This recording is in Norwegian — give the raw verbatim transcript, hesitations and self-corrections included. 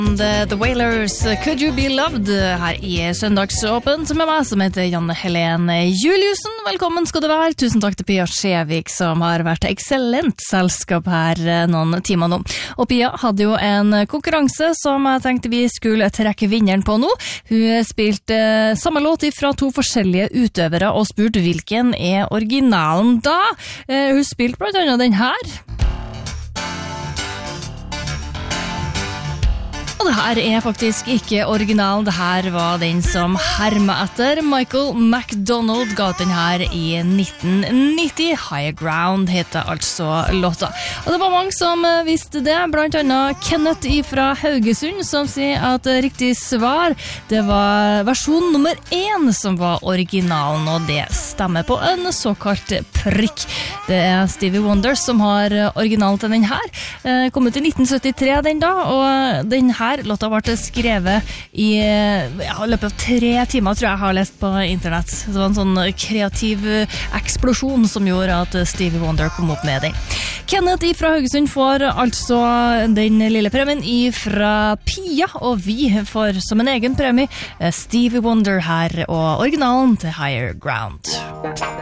The, the Wailers, Could You Be Loved, her i Søndagsåpent med meg som heter Janne Helene Juliusen. Velkommen skal du være. Tusen takk til Pia Skjevik som har vært eksellent selskap her noen timer nå. Og Pia hadde jo en konkurranse som jeg tenkte vi skulle trekke vinneren på nå. Hun spilte samme låt fra to forskjellige utøvere og spurte hvilken er originalen da. Hun spilte blant annet den her. Og det her er faktisk ikke original, det her var den som hermet etter. Michael McDonald ga ut den her i nitten nitti. Higher Ground heter altså låta. Og det var mange som visste det, blant annet Kenneth fra Haugesund, som sier at riktig svar, det var versjon nummer én som var originalen, og det stemmer på en såkalt prikk. Det er Stevie Wonder som har originalen til den her. Kom ut i nitten syttitre den da, og den her låta ble skrevet i ja, løpet av tre timer, tror jeg har lest på internett. Det var en sånn kreativ eksplosjon som gjorde at Stevie Wonder kom opp med den. Kenneth fra Haugesund får altså den lille premien fra Pia, og vi får som en egen premie Stevie Wonder her, og originalen til Higher Ground.